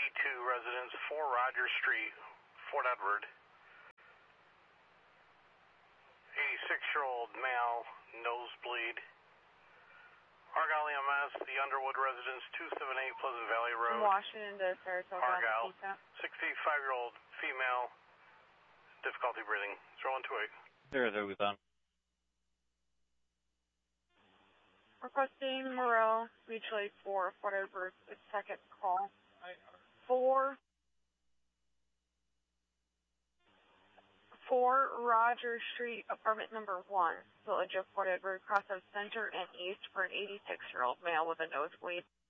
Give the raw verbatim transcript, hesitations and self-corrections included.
E two residence, four Rogers Street, Fort Edward. eighty-six-year-old male, nosebleed. Argyle E M S, the Underwood residence, two seventy-eight Pleasant Valley Road. From Washington to Saratoga. Argyle, sixty-five-year-old female, difficulty breathing, zero one two eight. Saratoga on. Requesting Moreau, Beachley for Fort Edward, the second call. Four. Four Rogers Street, apartment number one, Village of Fort Edward, cross of Center and East for an eighty-six-year-old male with a nosebleed.